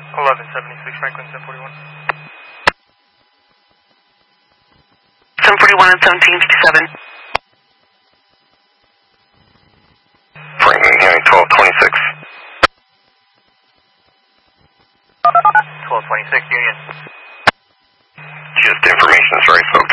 1176 Franklin, 1041. 1041 and 1757. Franklin County 1226. 1226 Union. Just information, sorry folks.